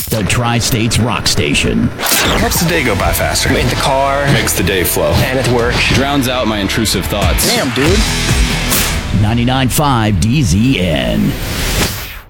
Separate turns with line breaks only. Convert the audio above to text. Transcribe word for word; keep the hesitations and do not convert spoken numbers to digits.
the Tri-States Rock Station.
Helps the day go by faster.
In the car.
Makes the day flow.
And at work.
Drowns out my intrusive thoughts.
Damn, dude.
ninety-nine point five D Z N.